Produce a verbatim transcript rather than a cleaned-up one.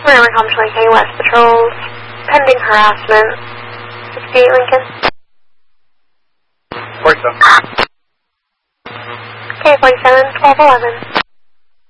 Rammer Compton K West Patrols, pending harassment, sixty-eight Lincoln. forty-seven. K forty-seven, twelve eleven.